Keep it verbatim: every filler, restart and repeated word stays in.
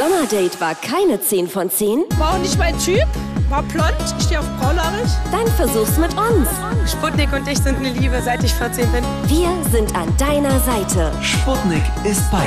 Sommerdate war keine zehn von zehn? War auch nicht mein Typ, war blond, ich stehe auf braunhaarig. Dann versuch's mit uns. Sputnik und ich sind eine Liebe, seit ich vierzehn bin. Wir sind an deiner Seite. Sputnik ist bei